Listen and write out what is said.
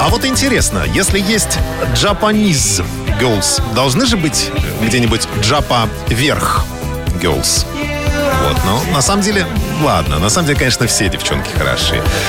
А вот интересно, если есть Japanese girls, должны же быть где-нибудь Japa вверх girls? Вот, но на самом деле, ладно, на самом деле, конечно, все девчонки хороши.